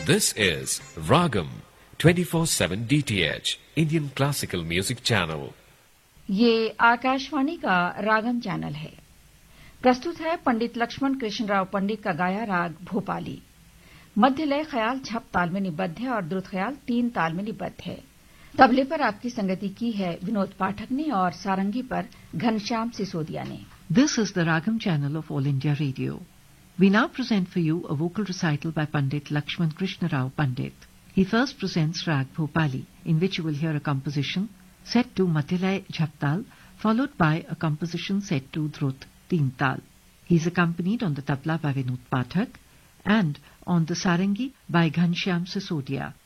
This is Ragam 24/7 DTH Indian Classical Music Channel. ये आकाशवाणी का रागम channel है। प्रस्तुत है पंडित लक्ष्मण कृष्ण राव पंडित का गाया राग भोपाली। मध्य लय ख्याल छप ताल में निबद्ध है और द्रुत ख्याल 3 ताल में निबद्ध है। तबले पर आपकी संगति की है विनोद पाठक ने और सारंगी पर घनश्याम सिसोदिया ने। This is the Ragam channel of All India Radio. We now present for you a vocal recital by Pandit Lakshman Krishna Rao Pandit. He first presents Rag Bhopali, in which you will hear a composition set to Madhyalay Jhaptal, followed by a composition set to Drut Teen Tal. He is accompanied on the tabla by Vinod Pathak and on the sarangi by Ghanshyam Sisodia.